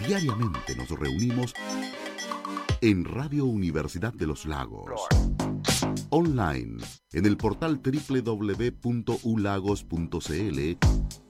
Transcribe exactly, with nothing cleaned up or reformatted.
Diariamente nos reunimos en Radio Universidad de los Lagos. Online, en el portal doble u doble u doble u punto u lagos punto c l